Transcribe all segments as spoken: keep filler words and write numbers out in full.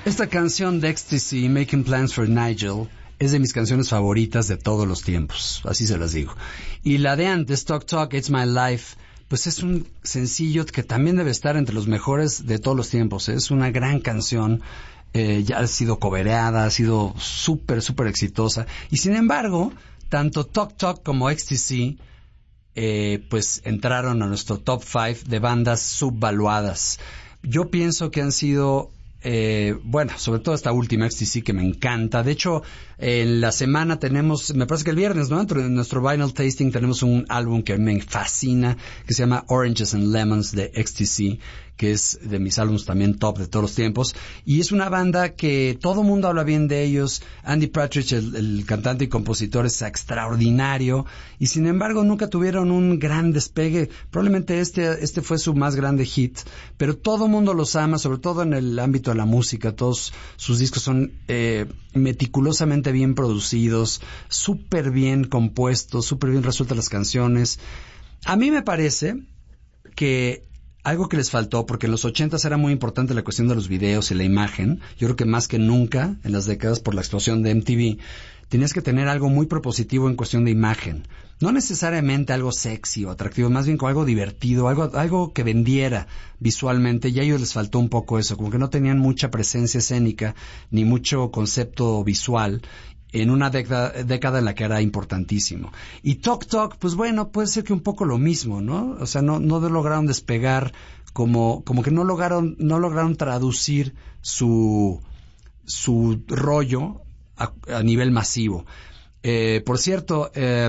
Esta canción de Ecstasy, Making Plans for Nigel, es de mis canciones favoritas de todos los tiempos, así se las digo. Y la de antes, Talk Talk, It's My Life, pues es un sencillo que también debe estar entre los mejores de todos los tiempos. Es una gran canción, eh, ya ha sido cobereada, ha sido súper, súper exitosa. Y sin embargo, tanto Talk Talk como Ecstasy, eh, pues entraron a nuestro top five de bandas subvaluadas. Yo pienso que han sido... Eh, bueno, sobre todo esta última Ecstasy que me encanta. De hecho, en la semana tenemos, me parece que el viernes, ¿no? En nuestro Vinyl Tasting tenemos un álbum que me fascina, que se llama Oranges and Lemons de Ecstasy, que es de mis álbumes también top de todos los tiempos. Y es una banda que todo el mundo habla bien de ellos. Andy Partridge, el, el cantante y compositor, es extraordinario. Y sin embargo, nunca tuvieron un gran despegue. Probablemente este, este fue su más grande hit. Pero todo el mundo los ama, sobre todo en el ámbito de la música. Todos sus discos son eh, meticulosamente bien producidos, súper bien compuestos, súper bien resueltas las canciones. A mí me parece que algo que les faltó, porque en los ochentas era muy importante la cuestión de los videos y la imagen. Yo creo que más que nunca, en las décadas por la explosión de M T V, tenías que tener algo muy propositivo en cuestión de imagen. No necesariamente algo sexy o atractivo, más bien como algo divertido, algo, algo que vendiera visualmente, y a ellos les faltó un poco eso, como que no tenían mucha presencia escénica, ni mucho concepto visual, en una década, década en la que era importantísimo. Y Talk Talk, pues bueno, puede ser que un poco lo mismo, ¿no? O sea, no, no lograron despegar, como, como que no lograron, no lograron traducir su, su rollo a, a nivel masivo. Eh, por cierto, eh,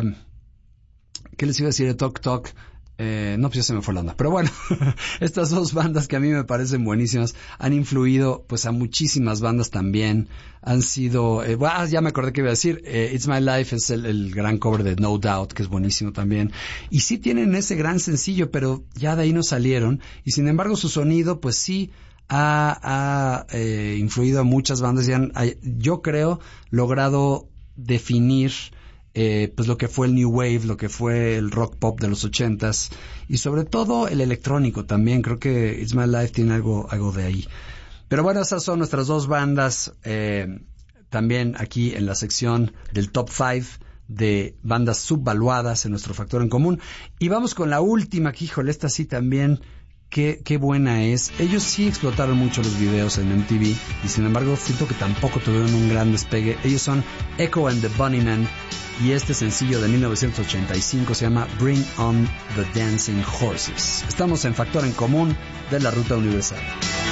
¿qué les iba a decir de Talk Talk? Eh, no, pues ya se me fue la onda. Pero bueno, estas dos bandas que a mí me parecen buenísimas han influido pues a muchísimas bandas también. Han sido, eh, bueno, ya me acordé que iba a decir, eh, It's My Life es el, el gran cover de No Doubt, que es buenísimo también. Y sí tienen ese gran sencillo, pero ya de ahí no salieron. Y sin embargo su sonido pues sí ha, ha eh, influido a muchas bandas y han, yo creo, logrado definir Eh, pues lo que fue el New Wave, lo que fue el rock pop de los ochentas y sobre todo el electrónico también. Creo que It's My Life tiene algo, algo de ahí. Pero bueno, esas son nuestras dos bandas, eh, también aquí en la sección del Top five de bandas subvaluadas en nuestro factor en común. Y vamos con la última, que híjole, esta sí también, qué, qué buena es. Ellos sí explotaron mucho los videos en M T V y sin embargo siento que tampoco tuvieron un gran despegue. Ellos son Echo and the Bunnymen. Y este sencillo de mil novecientos ochenta y cinco se llama Bring on the Dancing Horses. Estamos en Factor en Común de la Ruta Universal.